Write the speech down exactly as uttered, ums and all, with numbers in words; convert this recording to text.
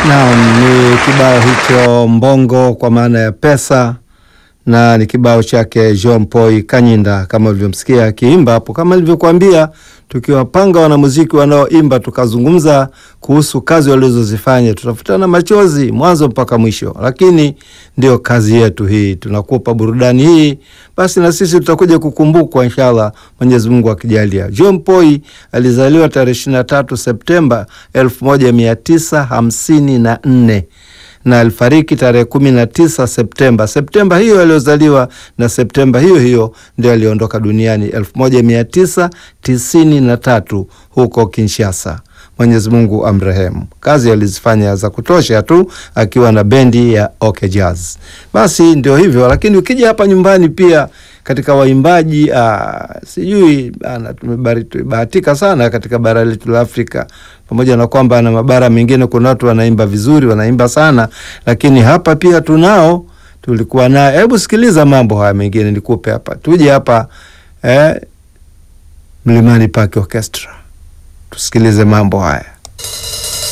Naam, ni kibao hicho Mbongo kwa maana ya pesa, na ni kibao chake John Paul Kanyinda kama ulivyomsikia akiimba hapo. Kama nilivyokuambia, tukiwapanga wanamuziki wanaoimba tukazungumza kuhusu kazi walizozifanya, tutafutana machozi mwanzo mpaka mwisho, lakini ndio kazi yetu hii, tunakupa burudani hii, basi na sisi tutakuja kukumbukwa inshallah, Mwenyezi Mungu akijalia. John Paul alizaliwa tarehe ishirini na tatu Septemba elfu moja mia tisa hamsini na nne na alifariki tarehe kumi na tisa Septemba. Septemba hiyo aliozaliwa na Septemba hiyo hiyo ndio aliondoka duniani elfu moja mia tisa tisini na tatu huko Kinshasa. Mwenyezi Mungu amrehemu. Kazi alizifanya za kutosha tu akiwa na bendi ya OK Jazz. Basi ndio hivyo, lakini ukija hapa nyumbani pia katika waimbaji uh, sijui ana tumebahatika sana katika bara letu la Afrika, pamoja na kwamba na mabara mengine kuna watu wanaimba vizuri, wanaimba sana, lakini hapa pia tunao, tulikuwa na. Hebu sikiliza mambo haya mengine nikupe hapa. Tuje hapa eh, Mlimani Park Orchestra, tusikilize mambo haya.